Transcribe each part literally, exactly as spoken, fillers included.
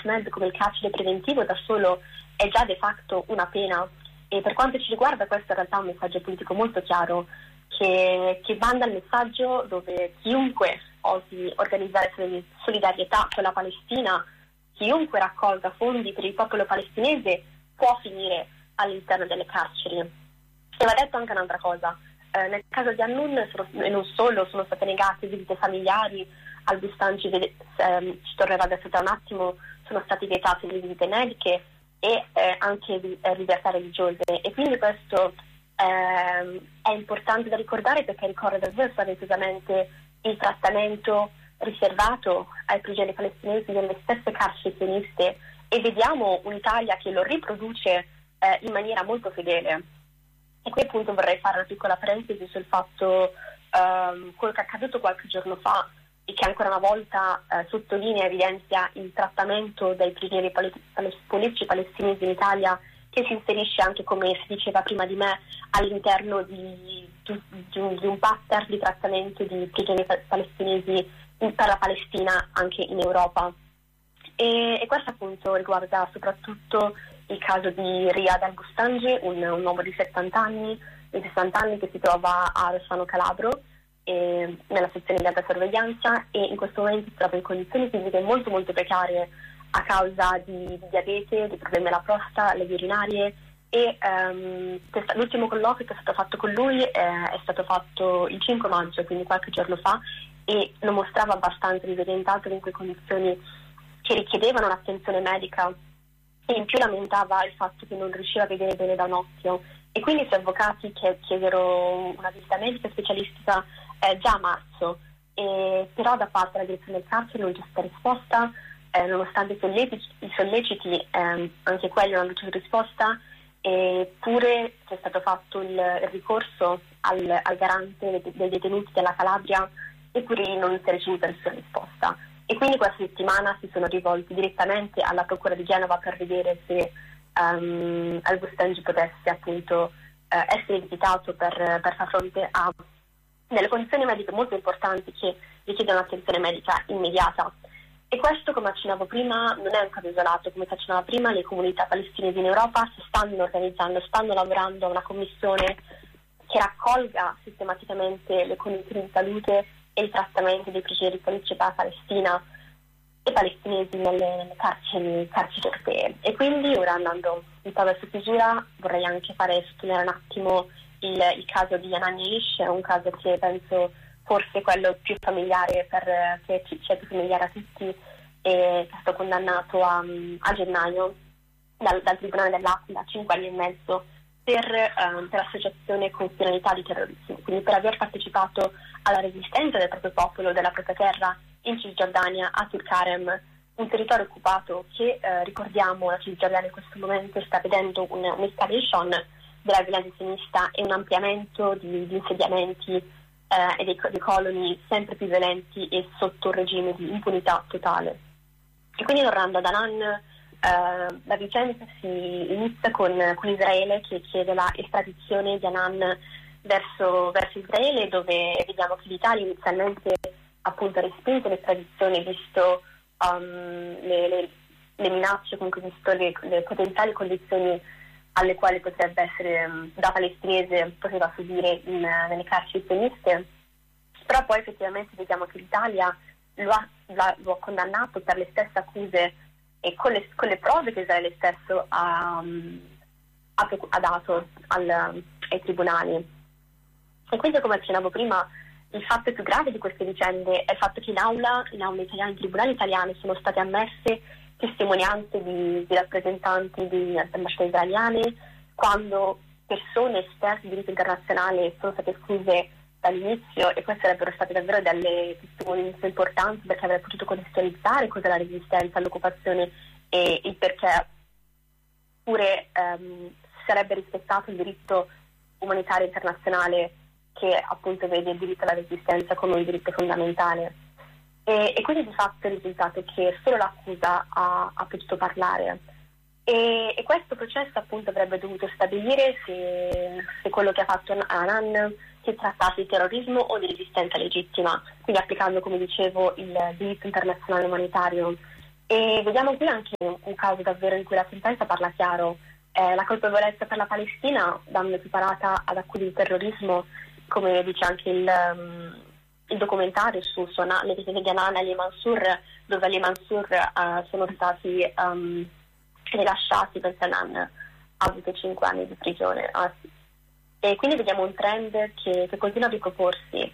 Ahmed come il carcere preventivo da solo è già de facto una pena, e per quanto ci riguarda questo in realtà è un messaggio politico molto chiaro che, che manda il messaggio dove chiunque osi organizzare solidarietà con la Palestina, chiunque raccolga fondi per il popolo palestinese può finire all'interno delle carceri. E va detto anche un'altra cosa, eh, nel caso di Hannoun sono, e non solo, sono state negate visite familiari al Bustangi, ehm, ci tornerò adesso tra un attimo, sono state vietate le visite mediche e eh, anche di eh, libertà religiose, e quindi questo ehm, è importante da ricordare perché ricorda davvero spaventosamente il trattamento riservato ai prigionieri palestinesi nelle stesse carceri sioniste, e vediamo un'Italia che lo riproduce eh, in maniera molto fedele. E qui appunto vorrei fare una piccola parentesi sul fatto ehm, quello che è accaduto qualche giorno fa e che ancora una volta eh, sottolinea e evidenzia il trattamento dei prigionieri politici palestinesi in Italia, che si inserisce anche, come si diceva prima di me, all'interno di, di, di, un, di un pattern di trattamento di prigionieri palestinesi per la Palestina anche in Europa. E, e questo appunto riguarda soprattutto il caso di Riyad Al-Bustangi, un, un uomo di settanta anni, di sessanta anni che si trova a Rossano Calabro, e, nella sezione di alta sorveglianza, e in questo momento si trova in condizioni fisiche molto molto precarie a causa di, di diabete, di problemi alla prostata, alle urinarie, e um, questa, l'ultimo colloquio che è stato fatto con lui eh, è stato fatto il cinque maggio, quindi qualche giorno fa, e lo mostrava abbastanza disorientato in quelle condizioni che richiedevano un'attenzione medica, e in più lamentava il fatto che non riusciva a vedere bene da un occhio, e quindi i suoi avvocati che chiesero una visita medica specialistica eh, già a marzo, e però da parte della direzione del carcere non c'è stata risposta, eh, nonostante i solleciti, i solleciti ehm, anche quelli non hanno ricevuto risposta, eppure c'è stato fatto il, il ricorso al, al garante dei, dei detenuti della Calabria, eppure non si è ricevuta nessuna risposta. E quindi questa settimana si sono rivolti direttamente alla Procura di Genova per vedere se um, Al-Bustangi potesse appunto uh, essere visitato per, per far fronte a delle condizioni mediche molto importanti che richiedono un'attenzione medica immediata. E questo, come accennavo prima, non è un caso isolato. Come accennavo prima, le comunità palestinesi in Europa si stanno organizzando, stanno lavorando a una commissione che raccolga sistematicamente le condizioni di salute e il trattamento dei prigionieri politici per la Palestina e palestinesi nelle, nelle carceri, carceri europee. E quindi, ora andando un po' verso chiusura, vorrei anche fare sottolineare un attimo il, il caso di Hanan Yaish, è un caso che penso forse quello più familiare per che ci, ci è più familiare a tutti, e che è stato condannato a, a gennaio dal, dal Tribunale dell'Aquila a cinque anni e mezzo per, um, per associazione con finalità di terrorismo, quindi per aver partecipato alla resistenza del proprio popolo, della propria terra in Cisgiordania, a Tulkarem, un territorio occupato che, eh, ricordiamo, la Cisgiordania in questo momento sta vedendo un, un'escalation della violenza sionista e un ampliamento di, di insediamenti eh, e dei, dei coloni sempre più violenti e sotto un regime di impunità totale. E quindi, tornando ad Hanan, Uh, la vicenda si inizia con, con Israele che chiede la estradizione di Hanan verso, verso Israele, dove vediamo che l'Italia inizialmente appunto ha respinto l'estradizione visto um, le, le, le minacce, comunque visto le, le potenziali condizioni alle quali potrebbe essere um, da palestinese poteva subire in, nelle carceri sioniste. Però poi effettivamente vediamo che l'Italia lo ha, lo ha condannato per le stesse accuse e con le, con le prove che Israele stesso ha, ha, ha dato al, ai tribunali. E quindi, come accennavo prima, il fatto più grave di queste vicende è il fatto che in aula, in aula italiana, in tribunali italiani sono state ammesse testimonianze di, di rappresentanti di ambasciate israeliane, quando persone esperte di diritto internazionale sono state escluse dall'inizio, e queste sarebbero state davvero delle testimonianze importanti, perché avrebbe potuto contestualizzare cos'è la resistenza all'occupazione e il perché pure ehm, sarebbe rispettato il diritto umanitario internazionale, che appunto vede il diritto alla resistenza come un diritto fondamentale. E, e quindi di fatto è il risultato che solo l'accusa ha, ha potuto parlare. E, e questo processo appunto avrebbe dovuto stabilire se, se quello che ha fatto Hanan si trattasse di terrorismo o di resistenza legittima, quindi applicando, come dicevo, il diritto internazionale umanitario. E vediamo qui anche un caso davvero in cui la sentenza parla chiaro. Eh, la colpevolezza per la Palestina vanno equiparata ad accuse di terrorismo, come dice anche il, um, il documentario su Sona, le visite di Hanan e Ali Mansour, dove Ali Mansour uh, sono stati um, rilasciati perché Hanan ha avuto cinque anni di prigione. Ah, sì. E quindi vediamo un trend che, che continua a riproporsi.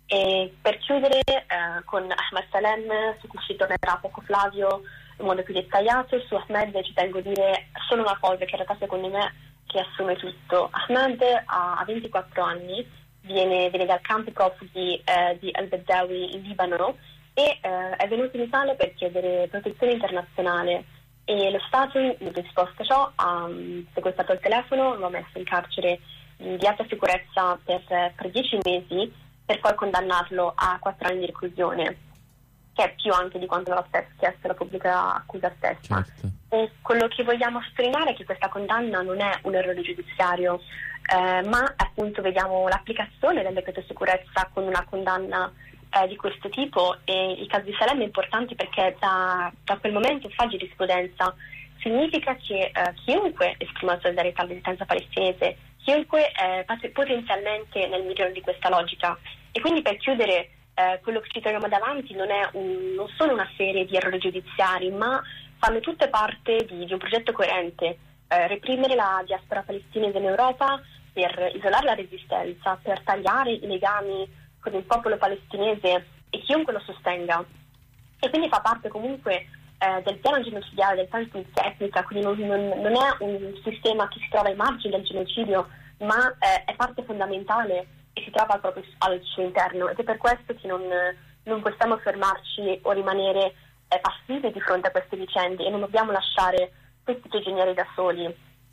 E per chiudere eh, con Ahmed Salem, su cui ci tornerà poco Flavio in modo più dettagliato, su Ahmed ci tengo a dire solo una cosa che in realtà secondo me riassume tutto. Ahmed ha, ha ventiquattro anni, viene, viene dal campo profughi eh, di Al-Bedawi in Libano e eh, è venuto in Italia per chiedere protezione internazionale e lo Stato in risposta a ciò ha um, sequestrato il telefono, lo ha messo in carcere di alta sicurezza per, per dieci mesi per poi condannarlo a quattro anni di reclusione, che è più anche di quanto aveva chiesto la pubblica accusa stessa. Certo. E quello che vogliamo sottolineare è che questa condanna non è un errore giudiziario, eh, ma appunto vediamo l'applicazione del decreto sicurezza con una condanna eh, di questo tipo, e il caso di Salem è importante perché da, da quel momento fa giurisprudenza. Significa che eh, chiunque esprima solidarietà alla resistenza palestinese, chiunque è potenzialmente nel milione di questa logica. E quindi per chiudere, eh, quello che ci troviamo davanti non è un, non solo una serie di errori giudiziari, ma fanno tutte parte di, di un progetto coerente: eh, reprimere la diaspora palestinese in Europa per isolare la resistenza, per tagliare i legami con il popolo palestinese e chiunque lo sostenga. E quindi fa parte comunque eh, del piano genocidiale, del piano di tecnica, quindi non, non, non è un sistema che si trova ai margini del genocidio, ma eh, è parte fondamentale e si trova proprio al suo interno, ed è per questo che non, non possiamo fermarci o rimanere eh, passivi di fronte a queste vicende, e non dobbiamo lasciare questi prigionieri da soli,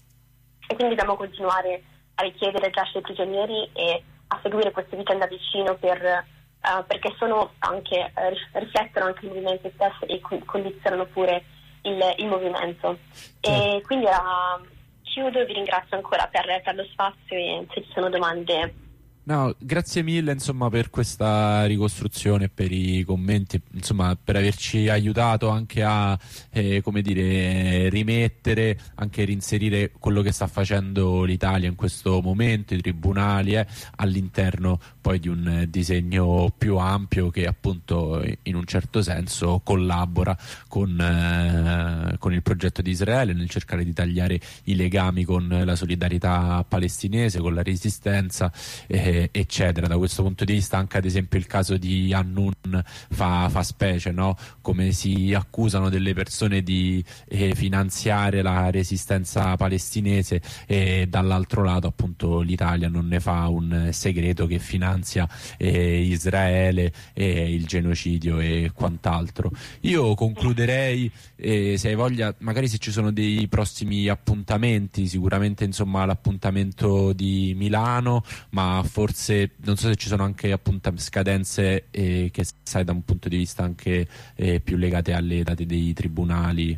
e quindi dobbiamo continuare a richiedere il rilascio dei prigionieri e a seguire queste vicende da vicino per Uh, perché sono anche uh, riflettono anche il movimento stesso e co- condizionano pure il, il movimento. Certo. E quindi uh, chiudo e vi ringrazio ancora per, per lo spazio, e se ci sono domande. No, grazie mille insomma per questa ricostruzione, per i commenti, insomma per averci aiutato anche a eh, come dire rimettere, anche reinserire quello che sta facendo l'Italia in questo momento, i tribunali eh, all'interno poi di un disegno più ampio che appunto in un certo senso collabora con, eh, con il progetto di Israele nel cercare di tagliare i legami con la solidarietà palestinese, con la resistenza eh, eccetera. Da questo punto di vista anche ad esempio il caso di Annun fa, fa specie, no? Come si accusano delle persone di eh, finanziare la resistenza palestinese e dall'altro lato appunto l'Italia non ne fa un segreto che finanzia eh, Israele e il genocidio e quant'altro. Io concluderei, eh, se hai voglia, magari se ci sono dei prossimi appuntamenti, sicuramente insomma l'appuntamento di Milano, ma forse non so se ci sono anche appunto scadenze eh, che sai da un punto di vista anche eh, più legate alle date dei tribunali.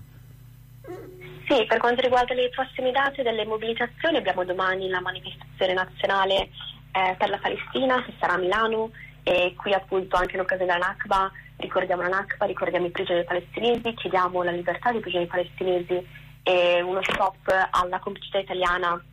Sì, per quanto riguarda le prossime date delle mobilitazioni, abbiamo domani la manifestazione nazionale eh, per la Palestina, che sarà a Milano, e qui appunto anche in occasione della Nakba ricordiamo la Nakba, ricordiamo i prigionieri palestinesi, chiediamo la libertà dei prigionieri palestinesi e uno stop alla complicità italiana.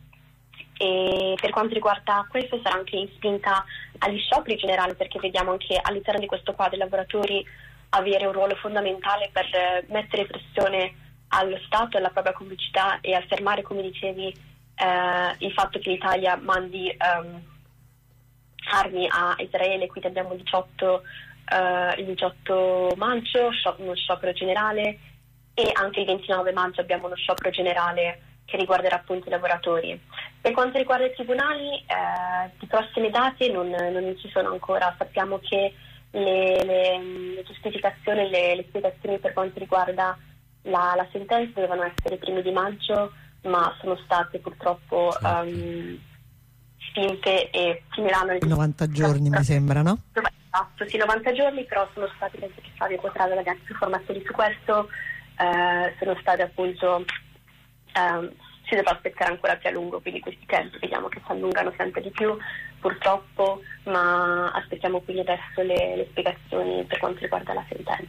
E per quanto riguarda questo sarà anche in spinta agli scioperi generali, perché vediamo anche all'interno di questo quadro i lavoratori avere un ruolo fondamentale per mettere pressione allo Stato e alla propria complicità e affermare, come dicevi, eh, il fatto che l'Italia mandi um, armi a Israele. Quindi abbiamo diciotto, uh, il diciotto maggio uno sciopero generale, e anche il ventinove maggio abbiamo uno sciopero generale che riguarderà appunto i lavoratori. Per quanto riguarda i tribunali, eh, di prossime date non, non ci sono ancora. Sappiamo che le, le, le giustificazioni, le, le spiegazioni per quanto riguarda la, la sentenza dovevano essere i primi di maggio, ma sono state purtroppo um, spinte e finiranno le novanta giorni mi sembra, no? Esatto, sì, novanta giorni, però sono stati, penso che Fabio potrà dare anche più informazioni su questo, eh, sono state appunto Um, si dovrà aspettare ancora più a lungo, quindi questi tempi vediamo che si allungano sempre di più purtroppo, ma aspettiamo quindi adesso le, le spiegazioni per quanto riguarda la sentenza.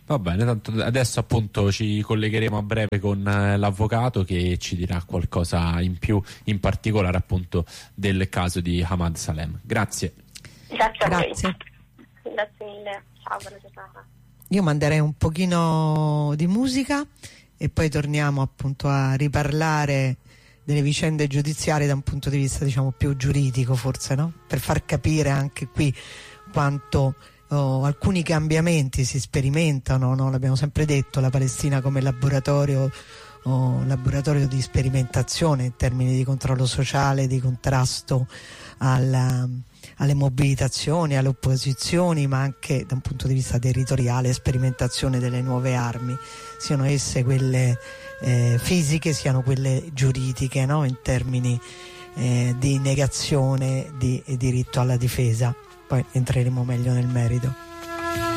Va bene, tanto adesso appunto ci collegheremo a breve con eh, l'avvocato che ci dirà qualcosa in più, in particolare appunto del caso di Ahmad Salem. Grazie. Grazie a Grazie. voi. Grazie mille. Ciao, buona giornata. Io manderei un pochino di musica e poi torniamo appunto a riparlare delle vicende giudiziarie da un punto di vista, diciamo, più giuridico, forse, no? Per far capire anche qui quanto oh, alcuni cambiamenti si sperimentano, no? L'abbiamo sempre detto, la Palestina come laboratorio oh, laboratorio di sperimentazione in termini di controllo sociale, di contrasto alla, alle mobilitazioni, alle opposizioni, ma anche da un punto di vista territoriale, sperimentazione delle nuove armi, siano esse quelle eh, fisiche, siano quelle giuridiche, no? In termini eh, di negazione di diritto alla difesa. Poi entreremo meglio nel merito.